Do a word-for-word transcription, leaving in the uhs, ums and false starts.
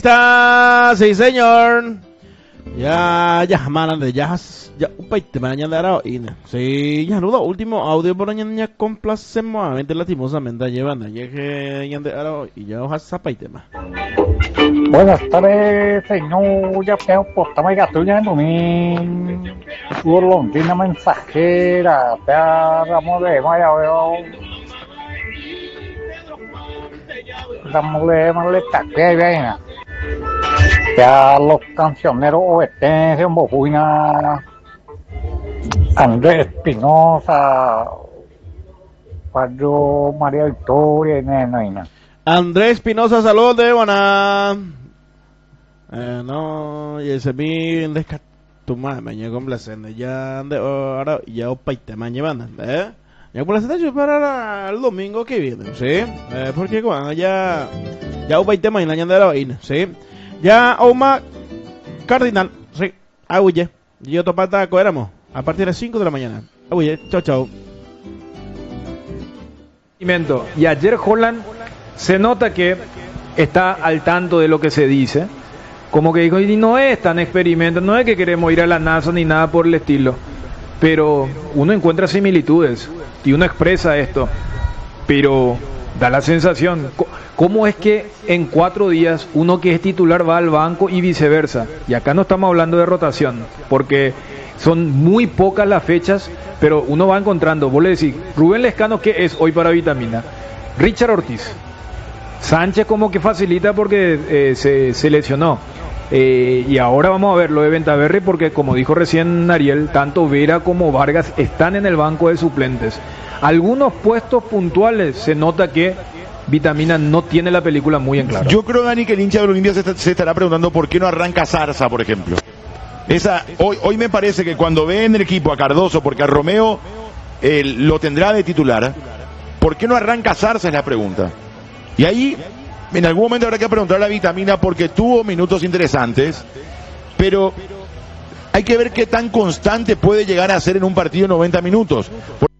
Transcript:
Está, sí señor. Ya, ya, mana, ya, ya, upay, te van a añadir ini. Sí, ya, ludo, último audio por añadir complacemos a mente lastimosamente llevan ya que ya de ahora y ya hojas zapay tema. Buenas tardes, señor. Ya veo por tamaño gatuña en mi Londrina mensajera. Te ramo de vaya veo. Ramo de male taque bien. Ya los cancioneros oeste un bobuina. Andrés Espinosa. Padre María Victoria y nena. Andrés Espinosa, saludos de buena. Eh, no, y ese mi tu madre me llegó complacente. Ya de ahora ya opay te man llevando, ¿eh? Ya complacente para el domingo que viene, ¿sí? Eh, porque cuando ya ya opay te man la de la vaina, ¿sí? Ya Oma Cardinal, sí. Aguye. Y otro pata coéramos a partir de las cinco de la mañana. Aguye, chao chao. Y ayer Holland se nota que está al tanto de lo que se dice. Como que dijo, y no es tan experimento, no es que queremos ir a la NASA ni nada por el estilo. Pero uno encuentra similitudes y uno expresa esto. Pero da la sensación, ¿cómo es que en cuatro días uno que es titular va al banco y viceversa? Y acá no estamos hablando de rotación, porque son muy pocas las fechas, pero uno va encontrando. Vos le decís, Rubén Lescano, ¿qué es hoy para Vitamina? Richard Ortiz. Sánchez como que facilita porque eh, se, se lesionó. Eh, y ahora vamos a ver lo de Ventaverri porque, como dijo recién Ariel, tanto Vera como Vargas están en el banco de suplentes. Algunos puestos puntuales se nota que Vitamina no tiene la película muy en claro. Yo creo, Dani, que el hincha de Olimpia se, está, se estará preguntando por qué no arranca Zarza, por ejemplo. Esa, hoy, hoy me parece que cuando ve en el equipo a Cardoso, porque a Romeo eh, lo tendrá de titular, ¿por qué no arranca Zarza? Es la pregunta. Y ahí, en algún momento habrá que preguntarle a Vitamina porque tuvo minutos interesantes, pero hay que ver qué tan constante puede llegar a ser en un partido noventa minutos.